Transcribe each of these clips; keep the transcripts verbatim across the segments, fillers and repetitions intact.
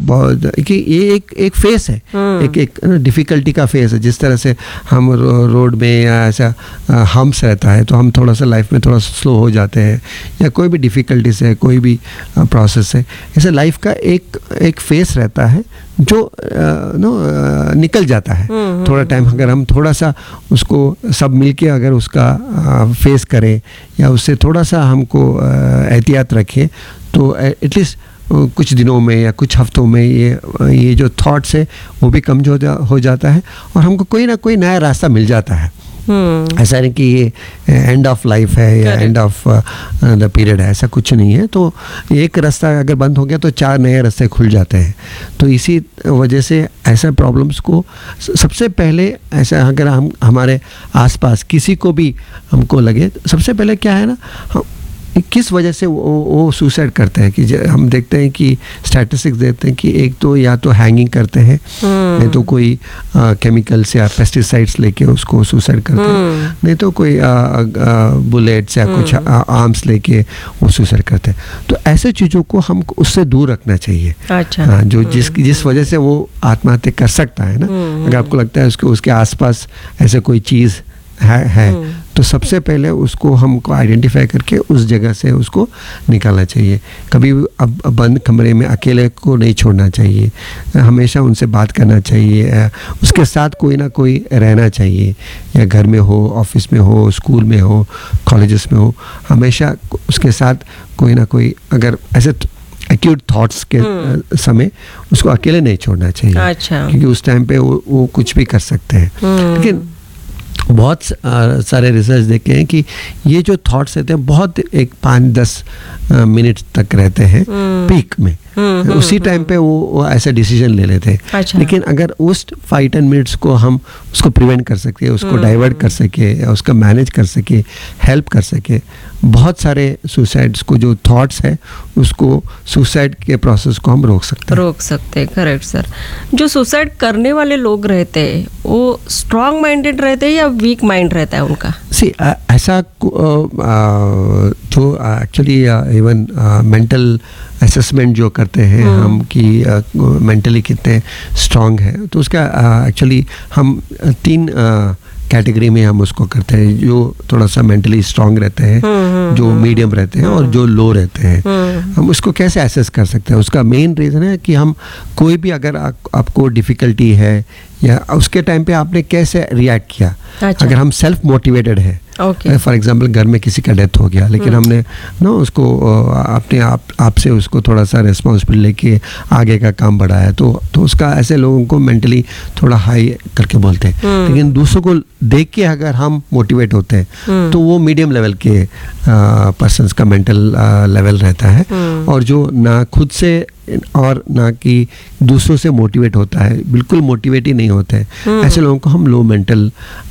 बहुत कि ये एक एक फेस है, एक एक डिफ़िकल्टी का फेस है। जिस तरह से हम रो, रोड में या ऐसा हम्स रहता है तो हम थोड़ा सा लाइफ में थोड़ा स्लो हो जाते हैं, या कोई भी डिफ़िकल्टी से कोई भी प्रोसेस है, ऐसे लाइफ का एक एक फेस रहता है जो नो निकल जाता है। थोड़ा टाइम अगर हम थोड़ा सा उसको सब मिलके अगर उसका फेस करें या उससे थोड़ा सा हमको एहतियात रखें तो एटलीस्ट कुछ दिनों में या कुछ हफ्तों में ये ये जो थॉट्स है वो भी कम हो, जा, हो जाता है और हमको कोई ना कोई नया रास्ता मिल जाता है। Hmm. ऐसा नहीं कि ये एंड ऑफ लाइफ है या एंड ऑफ द पीरियड है, ऐसा कुछ नहीं है। तो एक रास्ता अगर बंद हो गया तो चार नए रास्ते खुल जाते हैं। तो इसी वजह से ऐसे प्रॉब्लम्स को सबसे पहले ऐसा अगर हम हमारे आसपास किसी को भी हमको लगे, सबसे पहले क्या है ना, हम किस वजह से वो वो सुसाइड करते हैं। कि हम देखते हैं कि स्टैटिस्टिक्स देखते हैं कि एक तो या तो हैंगिंग करते हैं, hmm. नहीं तो कोई केमिकल्स या पेस्टिसाइड्स लेके उसको सुसाइड करते hmm. हैं, नहीं तो कोई बुलेट्स या hmm. कुछ आर्म्स लेके वो सुसाइड करते हैं। तो ऐसे चीज़ों को हमको उससे दूर रखना चाहिए। अच्छा। आ, जो hmm. जिस जिस वजह से वो आत्महत्या कर सकता है ना, hmm. अगर आपको लगता है उसके उसके आसपास ऐसे कोई चीज़ है, है hmm. तो सबसे पहले उसको हमको आइडेंटिफाई करके उस जगह से उसको निकालना चाहिए। कभी अब बंद कमरे में अकेले को नहीं छोड़ना चाहिए, हमेशा उनसे बात करना चाहिए, उसके साथ कोई ना कोई रहना चाहिए, या घर में हो, ऑफिस में हो, स्कूल में हो, कॉलेजेस में हो, हमेशा उसके साथ कोई ना कोई, अगर ऐसे एक्यूट थॉट्स के hmm. समय उसको अकेले नहीं छोड़ना चाहिए। अच्छा। क्योंकि उस टाइम पे वो, वो कुछ भी कर सकते हैं। hmm. लेकिन बहुत सारे रिसर्च देखे हैं कि ये जो थॉट्स रहते हैं बहुत एक पाँच दस मिनट तक रहते हैं पीक में, उसी टाइम पे वो, वो ऐसा डिसीजन ले लेते हैं। अच्छा। लेकिन अगर उस फाइव टेन मिनट्स को हम उसको प्रिवेंट कर सके, उसको डाइवर्ट कर सके, या उसका मैनेज कर सके, हेल्प कर सके, बहुत सारे सुसाइड्स को जो थॉट्स है उसको सुसाइड के प्रोसेस को हम रोक सकते हैं रोक सकते हैं करेक्ट सर। जो सुसाइड करने वाले लोग रहते हैं वो स्ट्रांग माइंडेड रहते हैं या वीक माइंड रहता है उनका? सी ऐसा जो एक्चुअली इवन मेंटल असेसमेंट जो करते हैं hmm. हम कि मेंटली uh, कितने स्ट्रांग है, तो उसका एक्चुअली uh, हम तीन कैटेगरी uh, में हम उसको करते हैं। जो थोड़ा सा मेंटली स्ट्रांग रहते हैं, hmm. जो मीडियम रहते हैं, hmm. और जो लो रहते हैं। hmm. हम उसको कैसे एसेस कर सकते हैं? उसका मेन रीज़न है कि हम कोई भी अगर आ, आपको डिफ़िकल्टी है या उसके टाइम पे आपने कैसे रिएक्ट किया। अच्छा। अगर हम सेल्फ मोटिवेटेड है, फॉर एग्जांपल घर में किसी का डेथ हो गया, लेकिन हमने नो उसको अपने आप आपसे उसको थोड़ा सा रिस्पॉन्सिबिलिटी लेके आगे का काम बढ़ाया, तो तो उसका ऐसे लोगों को मेंटली थोड़ा हाई करके बोलते हैं। लेकिन दूसरों को देख के अगर हम मोटिवेट होते हैं तो वो मीडियम लेवल के पर्सन्स का मेंटल लेवल रहता है, और जो ना खुद से और ना कि दूसरों से मोटिवेट होता है, बिल्कुल मोटिवेट ही नहीं होते हैं, ऐसे लोगों को हम लो मेंटल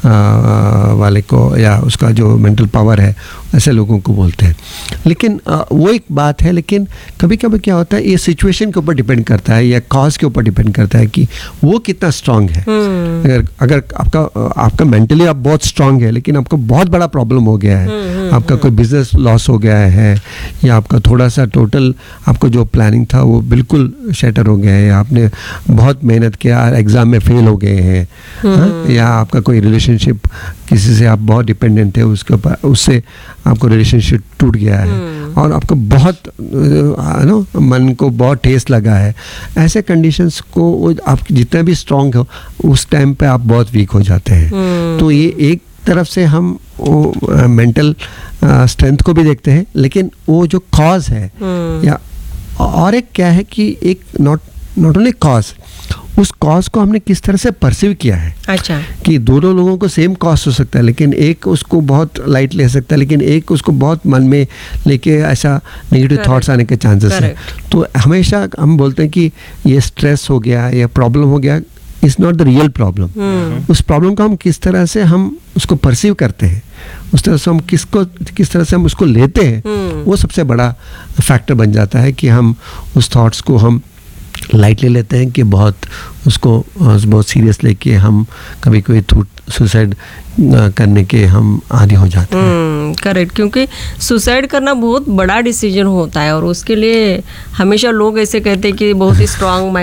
वाले को, या उसका जो मेंटल पावर है, ऐसे लोगों को बोलते हैं। लेकिन आ, वो एक बात है, लेकिन कभी कभी क्या होता है, ये सिचुएशन के ऊपर डिपेंड करता है या कॉज के ऊपर डिपेंड करता है कि वो कितना स्ट्रांग है। अगर अगर आपका आपका मेंटली आप बहुत स्ट्रांग है, लेकिन आपको बहुत बड़ा प्रॉब्लम हो गया है, आपका कोई बिजनेस लॉस हो गया है, या आपका थोड़ा सा टोटल आपको जो प्लानिंग था वो बिल्कुल शैटर हो गया है, आपने बहुत मेहनत किया, एग्जाम में फेल हो गए हैं, हाँ? या आपका कोई रिलेशनशिप किसी से आप बहुत डिपेंडेंट थे, उसके ऊपर उससे आपको रिलेशनशिप टूट गया है, और आपको बहुत नो मन को बहुत ठेस लगा है, ऐसे कंडीशंस को आप जितना भी स्ट्रांग हो उस टाइम पे आप बहुत वीक हो जाते हैं। तो ये एक तरफ से हम वो मेंटल स्ट्रेंथ को भी देखते हैं, लेकिन वो जो कॉज है, या और एक क्या है कि एक नॉट नॉट ओनली कॉज, उस कॉज को हमने किस तरह से परसीव किया है। अच्छा। कि दोनों लोगों को सेम कॉज हो सकता है, लेकिन एक उसको बहुत लाइट ले सकता है, लेकिन एक उसको बहुत मन में लेके ऐसा नेगेटिव थॉट्स आने के चांसेस है। तो हमेशा हम बोलते हैं कि ये स्ट्रेस हो गया या प्रॉब्लम हो गया, is not the real problem. उस प्रॉब्लम को हम किस तरह से हम उसको परसीव करते हैं, उस तरह से हम किसको किस तरह से हम उसको लेते हैं, वो सबसे बड़ा फैक्टर बन जाता है कि हम उस थॉट्स को हम लाइट ले लेते हैं कि बहुत उसको बहुत सीरियस लेके हम कभी कोई सुसाइड करने के हम आदी हो जाते हैं। करेक्ट, क्योंकि सुसाइड करना बहुत बड़ा डिसीजन होता है, और उसके लिए हमेशा लोग ऐसे कहते हैं कि बहुत ही स्ट्रांग